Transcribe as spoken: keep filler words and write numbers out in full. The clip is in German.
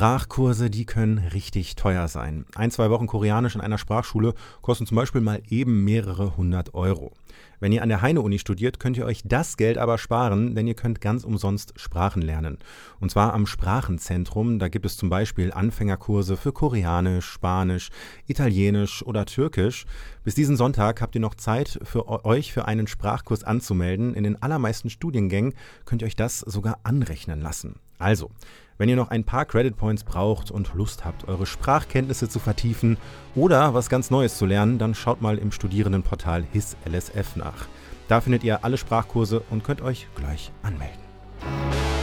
Sprachkurse, die können richtig teuer sein. Ein, zwei Wochen Koreanisch in einer Sprachschule kosten zum Beispiel mal eben mehrere hundert Euro. Wenn ihr an der Heine-Uni studiert, könnt ihr euch das Geld aber sparen, denn ihr könnt ganz umsonst Sprachen lernen. Und zwar am Sprachenzentrum. Da gibt es zum Beispiel Anfängerkurse für Koreanisch, Spanisch, Italienisch oder Türkisch. Bis diesen Sonntag habt ihr noch Zeit, für euch für einen Sprachkurs anzumelden. In den allermeisten Studiengängen könnt ihr euch das sogar anrechnen lassen. Also, wenn ihr noch ein paar Credit Points braucht und Lust habt, eure Sprachkenntnisse zu vertiefen oder was ganz Neues zu lernen, dann schaut mal im Studierendenportal H I S L S F nach. Da findet ihr alle Sprachkurse und könnt euch gleich anmelden.